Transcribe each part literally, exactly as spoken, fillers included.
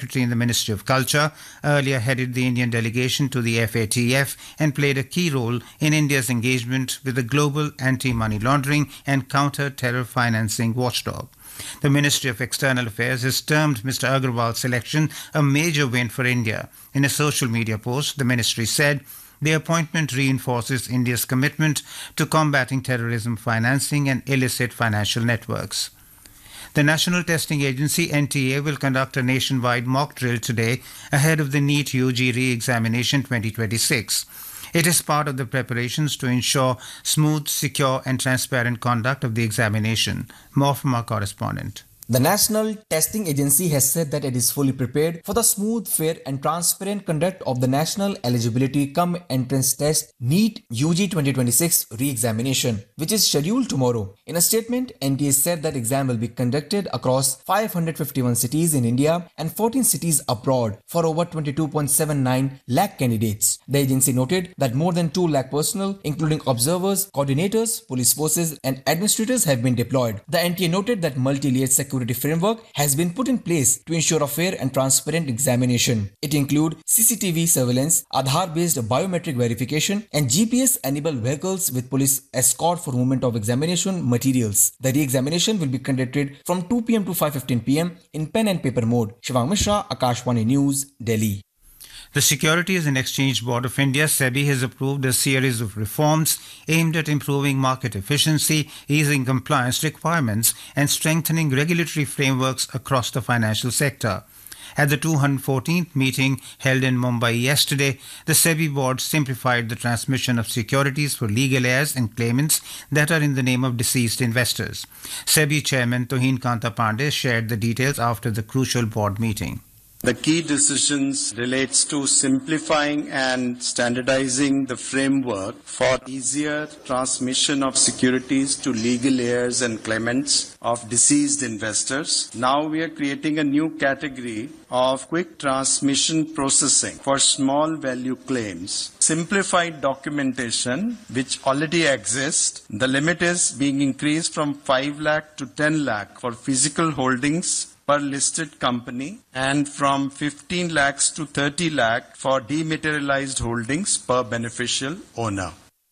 secretary in the Ministry of Culture, earlier headed the Indian delegation to the F A T F and played a key role in India's engagement with the global anti-money laundering and counter-terror financing watchdog. The Ministry of External Affairs has termed Mister Agarwal's selection a major win for India. In a social media post, the ministry said, "The appointment reinforces India's commitment to combating terrorism financing and illicit financial networks." The National Testing Agency N T A will conduct a nationwide mock drill today ahead of the NEET U G re-examination twenty twenty-six. It is part of the preparations to ensure smooth, secure and transparent conduct of the examination. More from our correspondent. The National Testing Agency has said that it is fully prepared for the smooth, fair and transparent conduct of the National Eligibility Cum Entrance Test NEET U G twenty twenty-six re-examination, which is scheduled tomorrow. In a statement, N T A said that exam will be conducted across five hundred fifty-one cities in India and fourteen cities abroad for over twenty-two point seven nine lakh candidates. The agency noted that more than two lakh personnel, including observers, coordinators, police forces and administrators have been deployed. The N T A noted that multi-layered security Security framework has been put in place to ensure a fair and transparent examination. It includes C C T V surveillance, Aadhaar-based biometric verification, and G P S-enabled vehicles with police escort for movement of examination materials. The re-examination will be conducted from two p m to five fifteen p m in pen and paper mode. Shivang Mishra, Akashvani News, Delhi. The Securities and Exchange Board of India, SEBI, has approved a series of reforms aimed at improving market efficiency, easing compliance requirements, and strengthening regulatory frameworks across the financial sector. At the two hundred fourteenth meeting held in Mumbai yesterday, the SEBI board simplified the transmission of securities for legal heirs and claimants that are in the name of deceased investors. SEBI Chairman Tuhin Kanta Pandey shared the details after the crucial board meeting. The key decisions relates to simplifying and standardizing the framework for easier transmission of securities to legal heirs and claimants of deceased investors. Now we are creating a new category of quick transmission processing for small value claims. Simplified documentation, which already exists, the limit is being increased from five lakh to ten lakh for physical holdings per listed company and from fifteen lakhs to thirty lakh for dematerialized holdings per beneficial owner.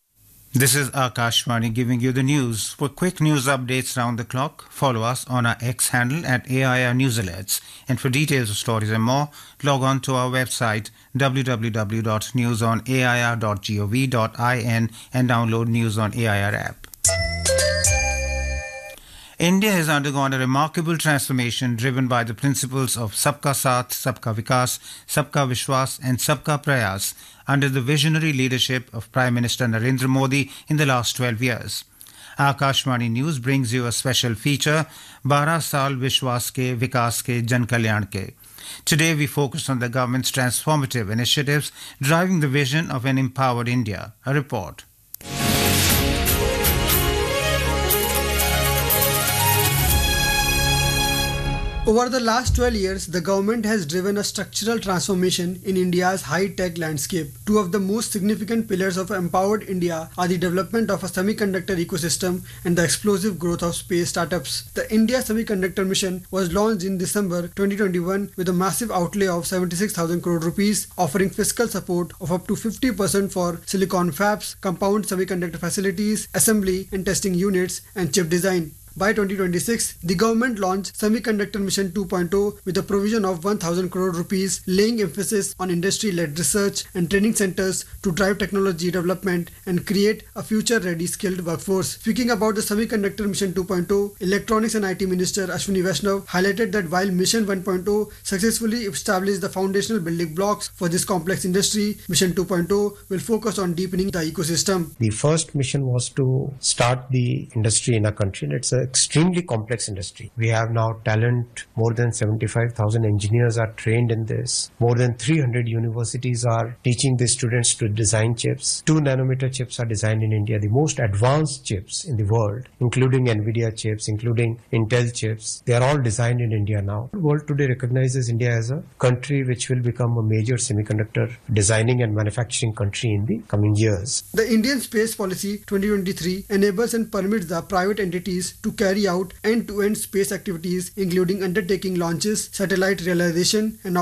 This is Akashvani giving you the news. For quick news updates round the clock, follow us on our X handle at A I R News Alerts. And for details of stories and more, log on to our website w w w dot news on a i r dot gov dot in and download News on A I R app. India has undergone a remarkable transformation driven by the principles of Sabka Saath, Sabka Vikas, Sabka Vishwas and Sabka Prayas under the visionary leadership of Prime Minister Narendra Modi in the last twelve years. Akashvani News brings you a special feature, बारह साल विश्वास के विकास के जन कल्याण के. Today we focus on the government's transformative initiatives driving the vision of an empowered India. A report. Over the last twelve years, the government has driven a structural transformation in India's high-tech landscape. Two of the most significant pillars of empowered India are the development of a semiconductor ecosystem and the explosive growth of space startups. The India Semiconductor Mission was launched in December twenty twenty-one with a massive outlay of seventy-six thousand crore rupees, offering fiscal support of up to fifty percent for silicon fabs, compound semiconductor facilities, assembly and testing units, and chip design. By twenty twenty-six, the government launched Semiconductor Mission two point oh with a provision of one thousand crore rupees, laying emphasis on industry-led research and training centers to drive technology development and create a future-ready skilled workforce. Speaking about the Semiconductor Mission two point oh, Electronics and I T Minister Ashwini Vaishnaw highlighted that while Mission one point oh successfully established the foundational building blocks for this complex industry, Mission two point oh will focus on deepening the ecosystem. The first mission was to start the industry in a country. It's a extremely complex industry. We have now talent. More than seventy-five thousand engineers are trained in this. More than three hundred universities are teaching the students to design chips. Two nanometer chips are designed in India, the most advanced chips in the world, including NVIDIA chips, including Intel chips. They are all designed in India now. The world today recognizes India as a country which will become a major semiconductor designing and manufacturing country in the coming years. The Indian Space Policy twenty twenty-three enables and permits the private entities to carry out end-to-end space activities including undertaking launches, satellite realization and